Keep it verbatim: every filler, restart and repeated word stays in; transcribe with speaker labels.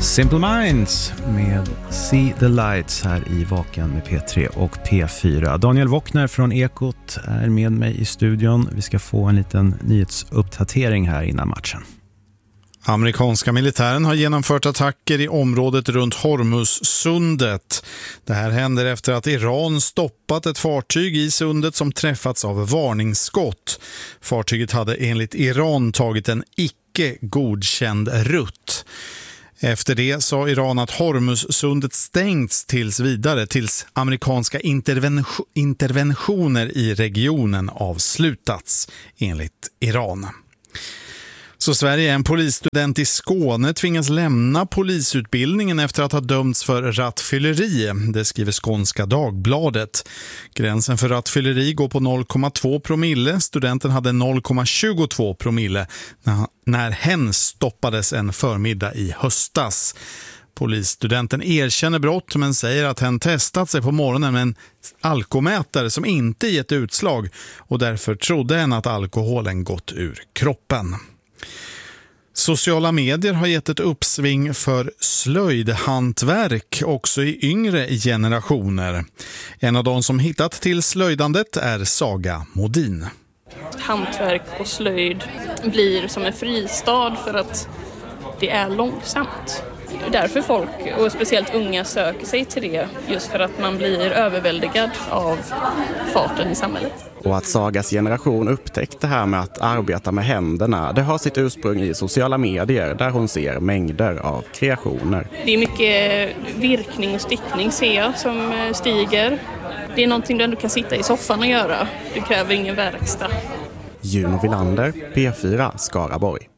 Speaker 1: Simple Minds med See the Lights här i Vaken med P tre och P fyra. Daniel Wockner från Ekot är med mig i studion. Vi ska få en liten nyhetsuppdatering här innan matchen.
Speaker 2: Amerikanska militären har genomfört attacker i området runt Hormuzsundet. Det här händer efter att Iran stoppat ett fartyg i sundet som träffats av varningsskott. Fartyget hade enligt Iran tagit en icke godkänd rutt. Efter det sa Iran att Hormuzsundet stängts tills vidare tills amerikanska intervention- interventioner i regionen avslutats, enligt Iran. Så Sverige, en polisstudent i Skåne, tvingas lämna polisutbildningen efter att ha dömts för rattfylleri. Det skriver Skånska Dagbladet. Gränsen för rattfylleri går på noll komma två promille. Studenten hade noll komma tjugotvå promille när hen stoppades en förmiddag i höstas. Polisstudenten erkänner brott men säger att hen testat sig på morgonen med en alkomätare som inte gett utslag och därför trodde hen att alkoholen gått ur kroppen. Sociala medier har gett ett uppsving för slöjdhantverk också i yngre generationer. En av de som hittat till slöjdandet är Saga Modin.
Speaker 3: Hantverk och slöjd blir som en fristad för att det är långsamt. Därför folk, och speciellt unga, söker sig till det just för att man blir överväldigad av farten i samhället.
Speaker 4: Och att Sagas generation upptäckt det här med att arbeta med händerna, det har sitt ursprung i sociala medier där hon ser mängder av kreationer.
Speaker 3: Det är mycket virkning och stickning ser jag som stiger. Det är någonting där du kan sitta i soffan och göra. Du kräver ingen verkstad.
Speaker 4: Juno Villander, P fyra, Skaraborg.